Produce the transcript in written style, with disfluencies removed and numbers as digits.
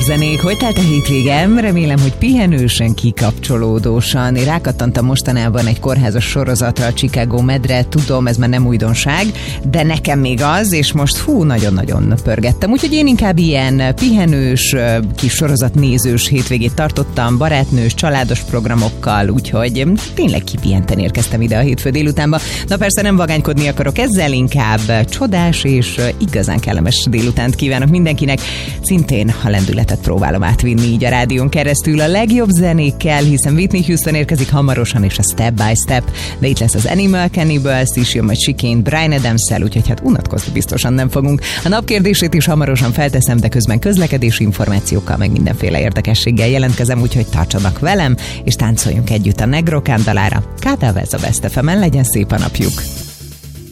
zenék. Hogy telt a hétvégem? Remélem, hogy pihenősen, kikapcsolódósan. Én rákattantam mostanában egy kórházas sorozatra, a Chicago Medre. Tudom, ez már nem újdonság, de nekem még az, és most nagyon-nagyon pörgettem. Úgyhogy én inkább ilyen pihenős, kis sorozatnézős hétvégét tartottam, barátnős, családos programokkal, úgyhogy tényleg kipihenten érkeztem ide a hétfő délutánba. Na persze nem vagánykodni akarok ezzel, inkább csodás és igazán kellemes délutánt kívánok mindenkinek. Szintén a lendületet próbálom átvinni így a rádión keresztül a legjobb zenékkel, hiszen Whitney Houston érkezik hamarosan, és a Step by Step, de itt lesz az Animal Cannibals is, jön majd Chicane, Bryan Adams-szel, úgyhogy hát unatkozni biztosan nem fogunk. A napkérdését is hamarosan felteszem, de közben közlekedési információkkal, meg mindenféle érdekességgel jelentkezem, úgyhogy tartsanak velem, és táncoljunk együtt a Negro Candalára. Kádávez a Best FM-en, legyen szép a napjuk!